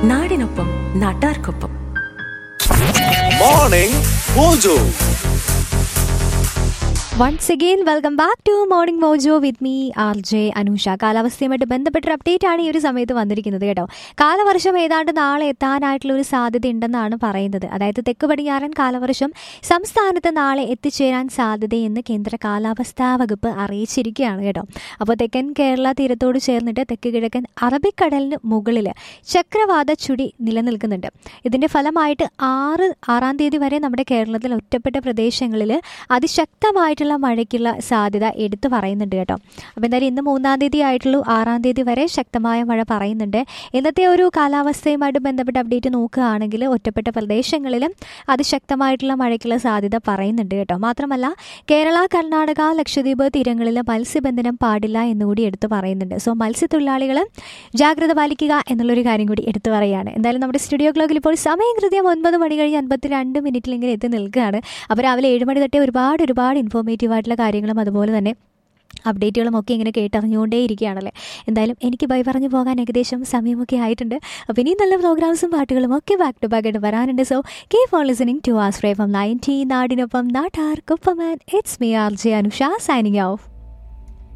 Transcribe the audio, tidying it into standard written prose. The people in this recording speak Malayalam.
നാടിനൊപ്പം നാട്ടാർക്കൊപ്പം. Morning mojo. Once again welcome back to morning mojo with me RJ Anusha. കാലാവസ്ഥയുമായിട്ട് ബന്ധപ്പെട്ടൊരു update ആണ് ഈ ഒരു സമയത്ത് വന്നിരിക്കുന്നത് കേട്ടോ. കാലവർഷം ഏതാണ്ട് നാളെ എത്താനായിട്ടുള്ള ഒരു സാധ്യത ഉണ്ടെന്നാണ് പറയുന്നത്. അതായത് തെക്ക് പടിഞ്ഞാറൻ കാലവർഷം സംസ്ഥാനത്ത് നാളെ എത്തിച്ചേരാൻ സാധ്യതയെന്ന് കേന്ദ്ര കാലാവസ്ഥാ വകുപ്പ് അറിയിച്ചിരിക്കുകയാണ് കേട്ടോ. അപ്പോൾ തെക്കൻ കേരള തീരത്തോട് ചേർന്നിട്ട് തെക്ക് കിഴക്കൻ അറബിക്കടലിന് മുകളിൽ ചക്രവാത ചുഴി നിലനിൽക്കുന്നുണ്ട്. ഇതിൻ്റെ ഫലമായിട്ട് 6-ാം തീയതി വരെ നമ്മുടെ കേരളത്തിൽ ഒറ്റപ്പെട്ട പ്രദേശങ്ങളിൽ അതിശക്തമായിട്ടുള്ള മഴയ്ക്കുള്ള സാധ്യത എടുത്തു പറയുന്നുണ്ട് കേട്ടോ. അപ്പോൾ എന്തായാലും ഇന്ന് 3-ാം തീയതി ആയിട്ടുള്ളൂ, 6-ാം തീയതി വരെ ശക്തമായ മഴ പറയുന്നുണ്ട്. ഇന്നത്തെ ഒരു കാലാവസ്ഥയുമായിട്ട് ബന്ധപ്പെട്ട അപ്ഡേറ്റ് നോക്കുകയാണെങ്കിൽ ഒറ്റപ്പെട്ട പ്രദേശങ്ങളിലും അതിശക്തമായിട്ടുള്ള മഴയ്ക്കുള്ള സാധ്യത പറയുന്നുണ്ട് കേട്ടോ. മാത്രമല്ല കേരള, കർണാടക, ലക്ഷദ്വീപ് തീരങ്ങളിൽ മത്സ്യബന്ധനം പാടില്ല എന്നുകൂടി എടുത്തു പറയുന്നുണ്ട്. സോ മത്സ്യത്തൊഴിലാളികൾ ജാഗ്രത പാലിക്കുക എന്നുള്ളൊരു കാര്യം കൂടി എടുത്തു പറയുകയാണ്. എന്തായാലും നമ്മുടെ സ്റ്റുഡിയോ ക്ലോക്കിൽ ഇപ്പോൾ സമയം കൃത്യം 9 മണി കഴിഞ്ഞ് 52 മിനിറ്റിൽ ഇങ്ങനെ എത്തി നിൽക്കുകയാണ്. അപ്പോൾ രാവിലെ 7 മണി തൊട്ടേ ഒരുപാട് ഇൻഫോർമേറ്റീവ് ആയിട്ടുള്ള കാര്യങ്ങളും അതുപോലെ തന്നെ അപ്ഡേറ്റുകളും ഒക്കെ ഇങ്ങനെ കേട്ടറിഞ്ഞുകൊണ്ടേ ഇരിക്കുകയാണല്ലേ. എന്തായാലും എനിക്ക് ബൈ പറഞ്ഞു പോകാൻ ഏകദേശം സമയമൊക്കെ ആയിട്ടുണ്ട്. അപ്പോൾ ഇനിയും നല്ല പ്രോഗ്രാംസും പാട്ടുകളും ഒക്കെ ബാക്ക് ടു ബാക്ക് ആയിട്ട് വരാനുണ്ട്. So keep on listening to ആസ്ട്രേ from 90 നാടിനൊപ്പം നാട്ടാർക്കൊപ്പം. It's me RJ Anusha signing off.